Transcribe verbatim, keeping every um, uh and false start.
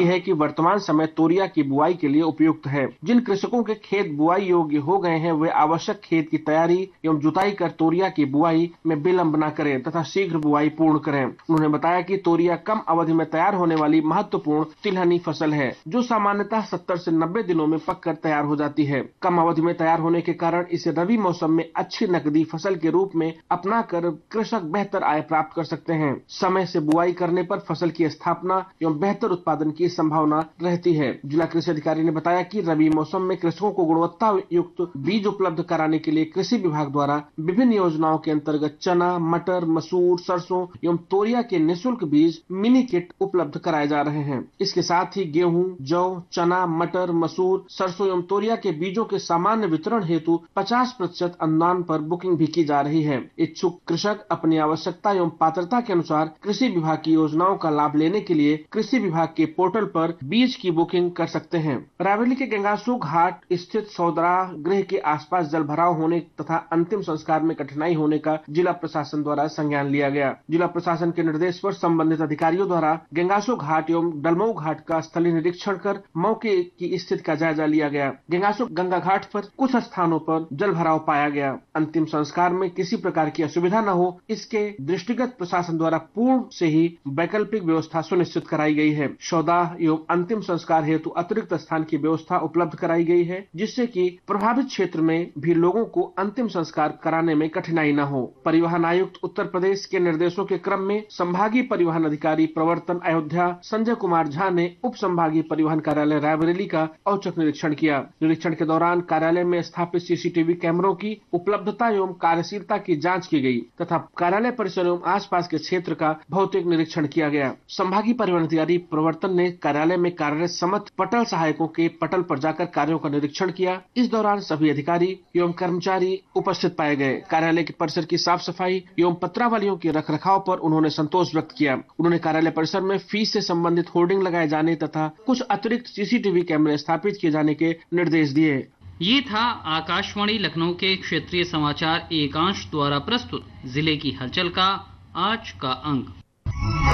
है कि वर्तमान समय तोरिया की बुआई के लिए उपयुक्त है। जिन कृषकों के खेत बुआई योग्य हो गए हैं वे आवश्यक खेत की तैयारी एवं जुताई कर तोरिया की बुआई में विलंब न करें तथा शीघ्र बुआई पूर्ण करें। उन्होंने बताया कि तोरिया कम अवधि में तैयार होने वाली महत्वपूर्ण तिलहनी फसल है, जो सामान्यतः सत्तर से नब्बे दिनों में पककर तैयार हो जाती है। कम अवधि में तैयार होने के कारण इसे रबी मौसम में अच्छी नकदी फसल के रूप में अपना कर कृषक बेहतर आय प्राप्त कर सकते हैं। समय से बुआई करने पर फसल की स्थापना एवं बेहतर उत्पादन की संभावना रहती है। जिला कृषि अधिकारी ने बताया कि रबी मौसम में कृषकों को गुणवत्ता युक्त बीज उपलब्ध कराने के लिए कृषि विभाग द्वारा विभिन्न योजनाओं के अंतर्गत चना, मटर, मसूर, सरसों एवं तोरिया के निःशुल्क बीज मिनी किट उपलब्ध कराए जा रहे हैं। इसके साथ ही गेहूं, जौ, चना, मटर, मसूर, सरसों एवं तोरिया के बीजों के सामान्य वितरण हेतु पचास प्रतिशत अनुदान पर बुकिंग भी की जा रही है। इच्छुक कृषक अपनी आवश्यकता एवं पात्रता के अनुसार कृषि विभाग की योजनाओं का लाभ लेने के लिए कृषि विभाग के पोर्टल पर बीज की बुकिंग कर सकते हैं। रायबरेली के गंगासू घाट स्थित सौदराह गृह के आसपास जल भराव होने तथा अंतिम संस्कार में कठिनाई होने का जिला प्रशासन द्वारा संज्ञान लिया गया। जिला प्रशासन के निर्देश पर संबंधित अधिकारियों द्वारा गंगासू घाट एवं डलमऊ घाट का स्थलीय निरीक्षण कर मौके की स्थिति का जायजा लिया गया। गंगासू गंगा घाट पर कुछ स्थानों पर जल भराव पाया गया। अंतिम संस्कार में किसी प्रकार की असुविधा न हो, इसके दृष्टिगत प्रशासन द्वारा पूर्ण से ही वैकल्पिक व्यवस्था सुनिश्चित कराई गई है। शवदाह एवं अंतिम संस्कार हेतु अतिरिक्त स्थान की व्यवस्था उपलब्ध कराई गई है, जिससे कि प्रभावित क्षेत्र में भी लोगों को अंतिम संस्कार कराने में कठिनाई न हो। परिवहन आयुक्त उत्तर प्रदेश के निर्देशों के क्रम में संभागीय परिवहन अधिकारी प्रवर्तन अयोध्या संजय कुमार झा ने उप संभागीय परिवहन कार्यालय रायबरेली का औचक निरीक्षण किया। निरीक्षण के दौरान कार्यालय में स्थापित सीसीटीवी कैमरों की उपलब्धता एवं कार्यशीलता की जाँच की गयी तथा कार्यालय परिसर एवं आसपास के क्षेत्र का भौतिक निरीक्षण किया गया। संभागीय परिवहन अधिकारी प्रवर्तन ने कार्यालय में कार्यरत समस्त पटल सहायकों के पटल पर जाकर कार्यों का निरीक्षण किया। इस दौरान सभी अधिकारी एवं कर्मचारी उपस्थित पाए गए। कार्यालय के परिसर की साफ सफाई एवं पत्रावलियों के रख रखाव पर उन्होंने संतोष व्यक्त किया। उन्होंने कार्यालय परिसर में फीस से संबंधित होर्डिंग लगाए जाने तथा कुछ अतिरिक्त सीसीटीवी कैमरे स्थापित किए जाने के निर्देश दिए। ये था आकाशवाणी लखनऊ के क्षेत्रीय समाचार एकांश द्वारा प्रस्तुत जिले की हलचल का आज का अंक।